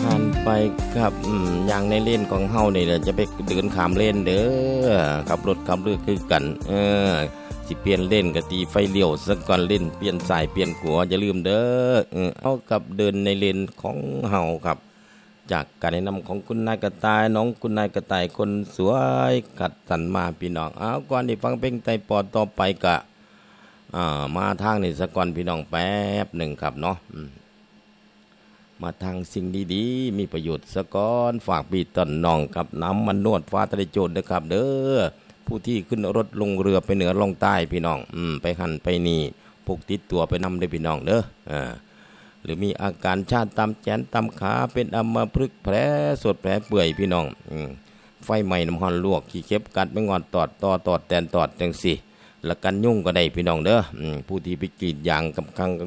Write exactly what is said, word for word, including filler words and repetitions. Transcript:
หันไปครับอืมอย่างในเลนของเฮานี่แหละจะไปเดินข้ามเลนเด้อขับรถขับเรือคือกันเออสิเปลี่ยนเลนก็ตีไฟเลี้ยวซะก่อนเลนเปลี่ยนสายเปลี่ยนขวาอย่าลืมเด้อเออเอากับเดินในเลนของเฮาครับจากการแนะนำของคุณนายกระต่ายน้องคุณนายกระต่ายคนสวยขัดสรรมาพี่น้องเอาก่อนที่ฟังเพลงไตปอดต่อไปก็อ่ามาทางนี่ซะก่อนพี่น้องแป๊บหนึ่งครับเนาะมาทางสิ่งดีๆมีประโยชน์ซะก่อนฝากพี่ต้นน้องกับน้ำมันนวดฟ้าทะเลโจรนะครับเด้อผู้ที่ขึ้นรถลงเรือไปเหนือลงใต้พี่น้องอืมไปหันไปนี่พกติดตัวไปนำได้พี่น้องเด้ออ่าหรือมีอาการชาตามแขนตามขาเป็นอัมพฤกษ์แผลสดแผลเปื่อยพี่น้องอืมไฟไหม้น้ำร้อนลวกขี้เข็บกัดไม่งอนตอดตอตอดแตนตอดจังสิแล้วกันยุ่งก็ได้พี่น้องเด้ออืมผู้ที่ไปกรีดยางกับคัง